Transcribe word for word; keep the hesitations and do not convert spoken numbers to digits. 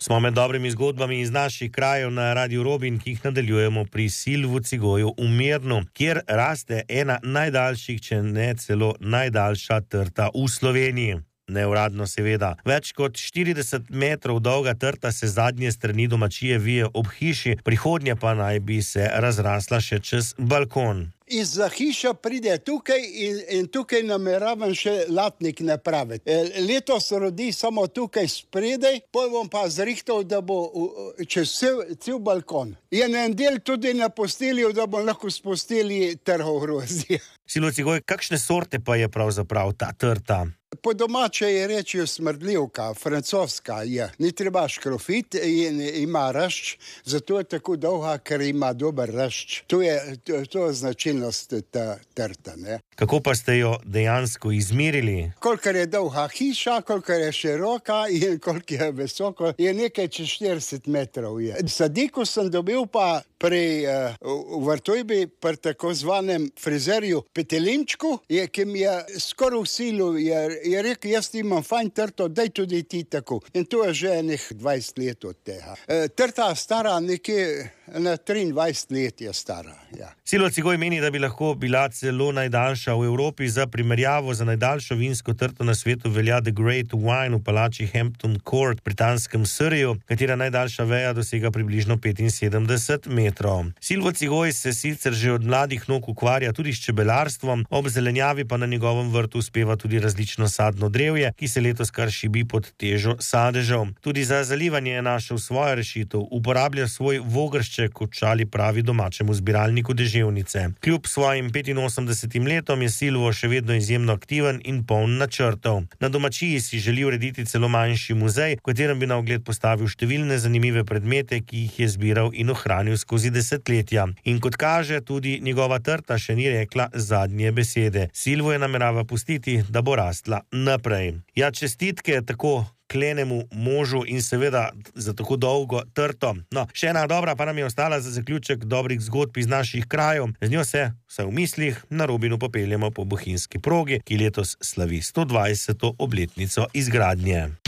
Smo med dobrimi zgodbami iz naših krajev na Radiu Robin, ki jih nadaljujemo pri Silvu Cigoju v Mirnu, kjer raste ena najdaljših, če ne celo najdaljša trta v Sloveniji. Neuradno seveda. Več kot štirideset metrov dolga trta se zadnje strani domačije vije ob hiši, prihodnje pa naj bi se razrasla še čez balkon. Izza hiša pride tukaj in, in tukaj nameravam še latnik napraviti. E, letos rodi samo tukaj spredaj, potem bom pa zrihtal, da bo čez cel, cel balkon. Je na en del tudi na postelju, da bom lahko spustili trhov grozdja. Silvo Cigoj, kakšne sorte pa je pravzaprav ta trta? Po domače je rečijo smrdljivka, francoska je. Ni treba škrofit in ima rašč, zato je tako dolga, ker ima dober rašč. To je, to, to je značilnost ta trta, ne. Kako pa ste jo dejansko izmerili? Kolikor je dolga hiša, kolikor je široka in koliko je visoko, je nekaj čez štirideset metrov je. Sadiko sem dobil pa pri uh, v Vrtojbi, pri tako zvanem frizerju Petelinčku, je, ki mi je skoraj v silu, je, je rekel, jaz imam fajn trto, daj tudi ti tako. In to je že enih dvajset let od tega. E, trta stara nekje na triindvajset let je stara, ja. Silvo Cigoj meni, da bi lahko bila celo najdaljša v Evropi. Za primerjavo za najdaljšo vinsko trto na svetu velja The Great Wine v palači Hampton Court v britanskem Surreyu, katera najdaljša veja dosega približno petinsedemdeset metrov. Silvo Cigoj se sicer že od mladih nog ukvarja tudi s čebelarstvom, ob zelenjavi pa na njegovem vrtu uspeva tudi različno sadno drevje, ki se letos kar šibi pod težo sadežev. Tudi za zalivanje je našel svojo rešitev, uporablja svoj vogršček, kot šali pravi domačemu zbiralniku deževnice. Kljub svojim petinosemdesetim letom je Silvo še vedno izjemno aktiven in poln načrtov. Na domačiji si želi urediti celo manjši muzej, v katerem bi na ogled postavil številne zanimive predmete, ki jih je zbiral in ohranil skozi desetletja. In kot kaže, tudi njegova trta še ni rekla zadnje besede. Silvo je namerava pustiti, da bo rastla naprej. Ja, čestitke tako klenemu možu in seveda za tako dolgo trto. No, še ena dobra pa nam je ostala za zaključek dobrih zgodb iz naših krajev. Z njo se, vsaj v mislih, na Robinu popeljemo po bohinjski progi, ki letos slavi sto dvajseto obletnico izgradnje.